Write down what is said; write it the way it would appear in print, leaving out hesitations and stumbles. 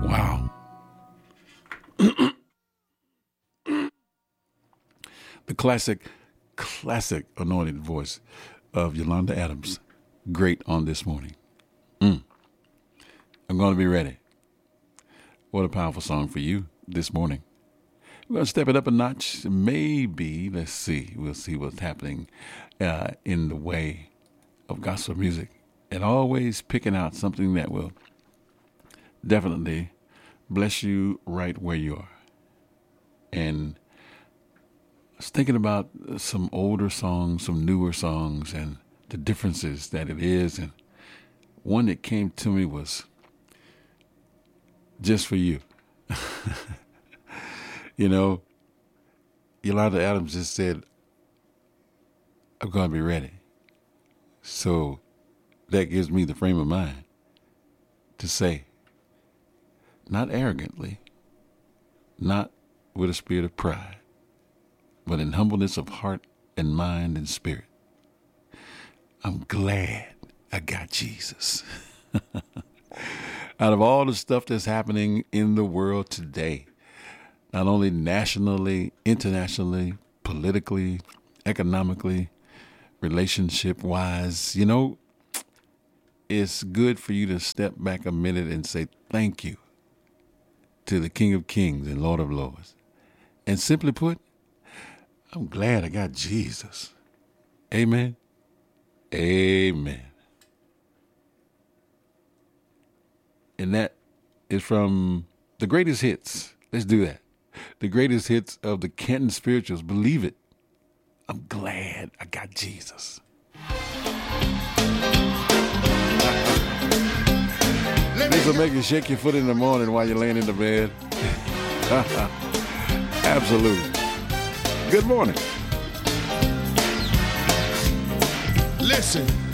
Wow. The classic anointed voice of Yolanda Adams. Great on this morning. I'm going to be ready. What a powerful song for you this morning. We're going to step it up a notch. Maybe, let's see. We'll see what's happening in the way of gospel music. And always picking out something that will definitely bless you right where you are. And I was thinking about some older songs, some newer songs, and the differences that it is. And one that came to me was Just For You. You know, Yolanda Adams just said, I'm going to be ready. So that gives me the frame of mind to say, not arrogantly, not with a spirit of pride, but in humbleness of heart and mind and spirit, I'm glad I got Jesus. Out of all the stuff that's happening in the world today, not only nationally, internationally, politically, economically, relationship-wise, you know, it's good for you to step back a minute and say thank you to the King of Kings and Lord of Lords. And simply put, I'm glad I got Jesus. Amen. Amen. And that is from the greatest hits. Let's do that. The greatest hits of the Canton Spirituals. Believe it. I'm glad I got Jesus. This will make you shake your foot in the morning while you're laying in the bed. Absolutely. Good morning. Listen.